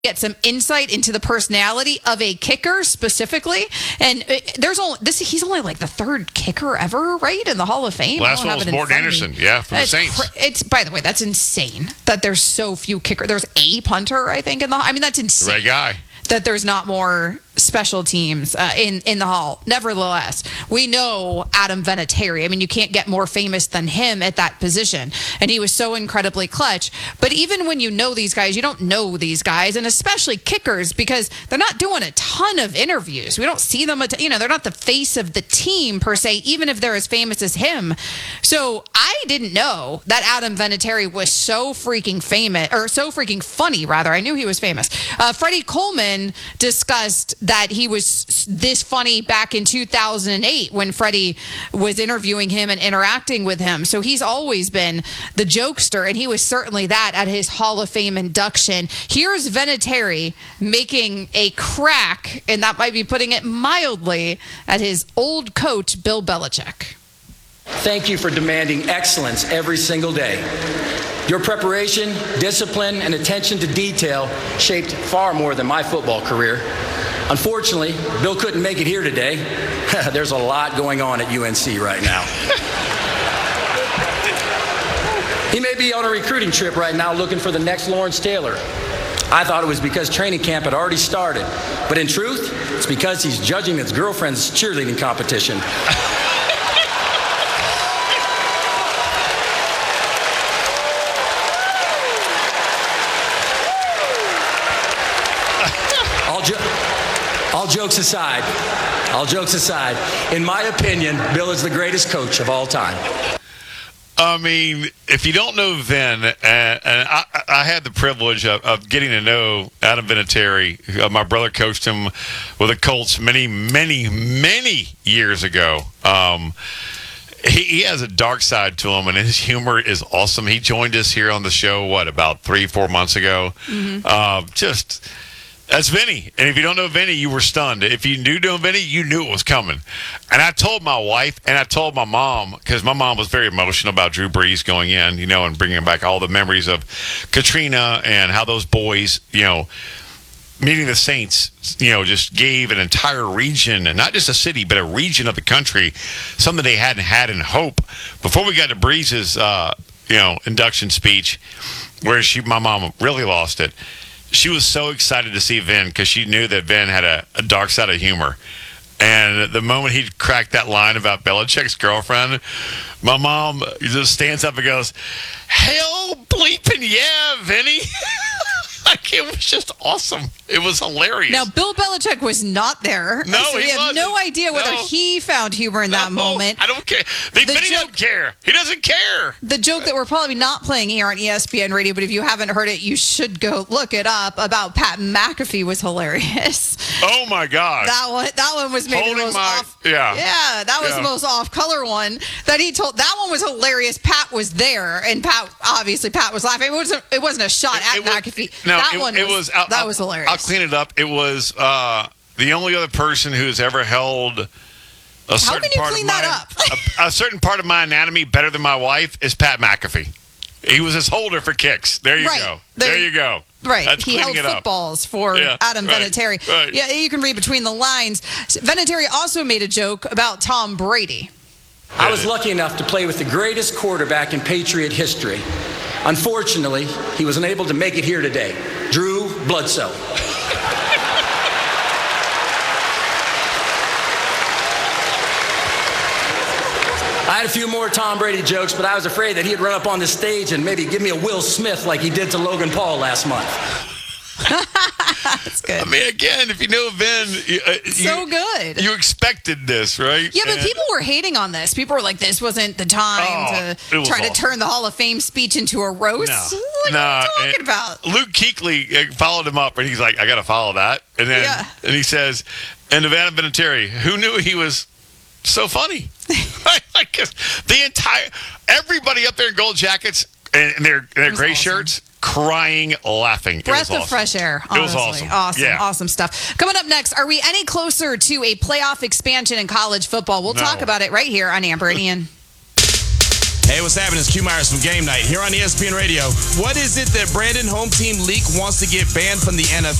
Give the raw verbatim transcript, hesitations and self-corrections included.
get some insight into the personality of a kicker specifically. And uh, there's only this. He's only like the third kicker ever, right, in the Hall of Fame. Last one was Morton Anderson, yeah, from the it's Saints. Cr- it's by the way, that's insane that there's so few kicker. There's a punter, I think, in the. I mean, that's insane. Right guy. That there's not more special teams uh, in in the Hall. Nevertheless, we know Adam Vinatieri. I mean, you can't get more famous than him at that position, and he was so incredibly clutch. But even when you know these guys, you don't know these guys, and especially kickers, because they're not doing a ton of interviews. We don't see them. At, you know, they're not the face of the team per se, even if they're as famous as him. So I didn't know that Adam Vinatieri was so freaking famous, or so freaking funny. Rather, I knew he was famous. Uh, Freddie Coleman discussed that he was this funny back in two thousand eight when Freddie was interviewing him and interacting with him. So he's always been the jokester, and he was certainly that at his Hall of Fame induction. Here's Vinatieri making a crack, and that might be putting it mildly, at his old coach, Bill Belichick. Thank you for demanding excellence every single day. Your preparation, discipline, and attention to detail shaped far more than my football career. Unfortunately, Bill couldn't make it here today. There's a lot going on at U N C right now. He may be on a recruiting trip right now looking for the next Lawrence Taylor. I thought it was because training camp had already started. But in truth, it's because he's judging his girlfriend's cheerleading competition. All, jo- all jokes aside, all jokes aside, in my opinion, Bill is the greatest coach of all time. I mean, if you don't know Vin, and, and I, I had the privilege of, of getting to know Adam Vinatieri. Uh, my brother coached him with the Colts many, many, many years ago. Um, he, he has a dark side to him, and his humor is awesome. He joined us here on the show, what, about three, four months ago? Mm-hmm. Uh, just... That's Vinny. And if you don't know Vinny, you were stunned. If you knew know Vinny, you knew it was coming. And I told my wife and I told my mom, because my mom was very emotional about Drew Brees going in, you know, and bringing back all the memories of Katrina and how those boys, you know, meeting the Saints, you know, just gave an entire region, and not just a city, but a region of the country, something they hadn't had in hope. Before we got to Brees's, uh, you know, induction speech, where she, my mom really lost it. She was so excited to see Vin because she knew that Vin had a, a dark side of humor. And the moment he cracked that line about Belichick's girlfriend, my mom just stands up and goes, "Hell bleeping yeah, Vinny." Like, it was just awesome. It was hilarious. Now, Bill Belichick was not there. No, so we he have wasn't. no idea whether No. he found humor in that No, moment. I don't care. The, The Vinny joke- don't care. He doesn't care. The joke that we're probably not playing here on E S P N Radio, but if you haven't heard it, you should go look it up, about Pat McAfee was hilarious. Oh, my God. That one, that one was maybe Holding the most my- off. yeah. yeah, that was Yeah. the most off-color one that he told. That one was hilarious. Pat was there, and Pat obviously Pat was laughing. It wasn't. It wasn't a shot at It was- McAfee. No, that it, one it was. was I'll, that I'll- was hilarious. I'll clean it up. It was uh, the only other person who's ever held a certain can you part clean of that my, up? a, a certain part of my anatomy better than my wife is Pat McAfee. He was his holder for kicks. There you Right. go. There- There, you go. Right. That's he held cleaning it up. footballs for Yeah, Adam right, Vinatieri. right. Yeah, you can read between the lines. Vinatieri also made a joke about Tom Brady. I was lucky enough to play with the greatest quarterback in Patriot history. Unfortunately, he was unable to make it here today. Drew Bledsoe. I had a few more Tom Brady jokes, but I was afraid that he'd run up on the stage and maybe give me a Will Smith like he did to Logan Paul last month. That's good. I mean, again, if you know Vin, you, uh, So you, good. You expected this, right? Yeah, but And- people were hating on this. People were like, this wasn't the time Oh, it to was try to awful. turn the Hall of Fame speech into a roast. No. What No, are you talking and about? Luke Kuechly uh, followed him up, and he's like, "I got to follow that." And then, Yeah. and he says, "And Adam Vinatieri, who knew he was so funny?" Like, the entire everybody up there in gold jackets and and their their was gray awesome. shirts, crying, laughing. It Breath was of awesome. fresh air. It was Honestly. awesome. Awesome, Yeah. awesome stuff. Coming up next, are we any closer to a playoff expansion in college football? We'll No. talk about it right here on Amber and Ian. Hey, what's happening? It's Q Myers from Game Night here on E S P N Radio. What is it that Brandon Home Team Leak wants to get banned from the N F L?